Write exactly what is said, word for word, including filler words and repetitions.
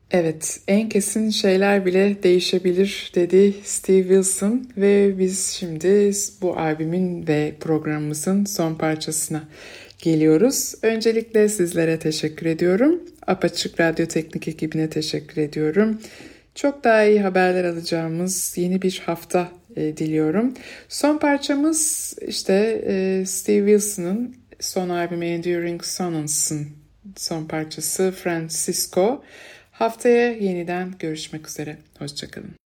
Evet, en kesin şeyler bile değişebilir dedi Steve Wilson ve biz şimdi bu albümün ve programımızın son parçasına geliyoruz. Öncelikle sizlere teşekkür ediyorum. Apaçık Radyo Teknik ekibine teşekkür ediyorum. Çok daha iyi haberler alacağımız yeni bir hafta e, diliyorum. Son parçamız işte e, Steve Wilson'ın son albümü Enduring Sonances'ın son parçası Francisco. Haftaya yeniden görüşmek üzere. Hoşça kalın.